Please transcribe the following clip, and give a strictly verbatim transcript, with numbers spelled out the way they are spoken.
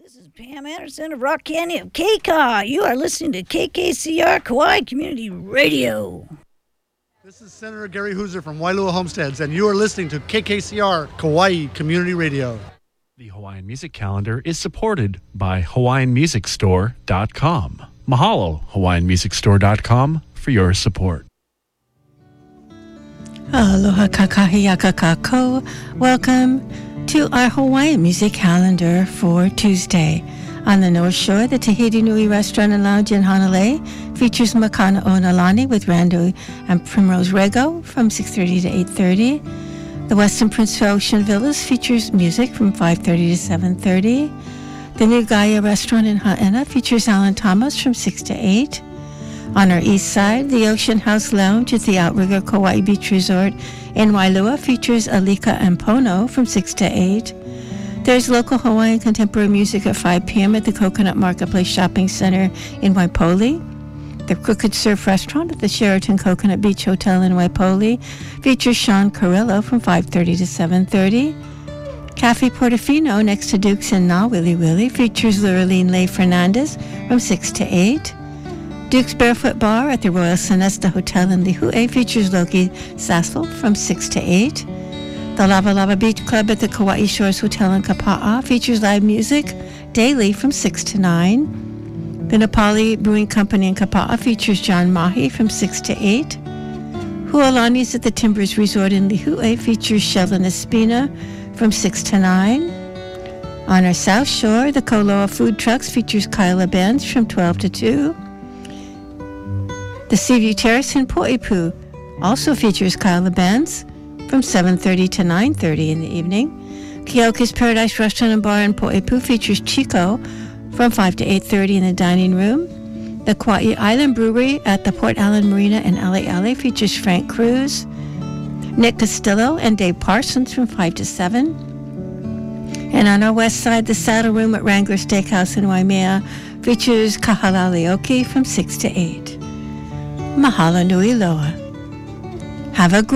This is Pam Anderson of Rock Candy of K C A. You are listening to K K C R Kauai Community Radio. This is Senator Gary Hooser from Wailua Homesteads, and you are listening to K K C R Kauai Community Radio. The Hawaiian Music Calendar is supported by Hawaiian Music Store dot com. Mahalo, Hawaiian Music Store dot com, for your support. Aloha kakahiaka kako. Welcome to our Hawaiian Music Calendar for Tuesday. On the North Shore, the Tahiti Nui Restaurant and Lounge in Hanalei features Makana Onalani with Rando and Primrose Rego from six thirty to eight thirty. The Westin Prince Ocean Villas features music from five thirty to seven thirty. The New Gaia Restaurant in Ha'ena features Alan Thomas from six to eight. On our east side, the Ocean House Lounge at the Outrigger Kauai Beach Resort in Wailua features Alika and Pono from six to eight. There's local Hawaiian contemporary music at five p.m. at the Coconut Marketplace Shopping Center in Waipoli. The Crooked Surf Restaurant at the Sheraton Coconut Beach Hotel in Waipoli features Sean Carrillo from five thirty to seven thirty. Cafe Portofino next to Duke's in Na Willy Willy features Luraline Leigh Fernandez from six to eight. Duke's Barefoot Bar at the Royal Sonesta Hotel in Lihue features Loki Sassel from six to eight. The Lava Lava Beach Club at the Kauai Shores Hotel in Kapa'a features live music daily from six to nine. The Nepali Brewing Company in Kapa'a features John Mahi from six to eight. Hualani's at the Timbers Resort in Lihue features Sheldon Espina from six to nine. On our South Shore, the Koloa Food Trucks features Kyla Benz from twelve to two. The Seaview Terrace in Poipu also features Kyla Benz from seven thirty to nine thirty in the evening. Keoki's Paradise Restaurant and Bar in Poipu features Chico from five to eight thirty in the dining room. The Kauai Island Brewery at the Port Allen Marina in Ale Ale features Frank Cruz, Nick Castillo, and Dave Parsons from five to seven. And on our west side, the Saddle Room at Wrangler Steakhouse in Waimea features Kahalali Oki from six to eight. Mahalo nui loa. Have a great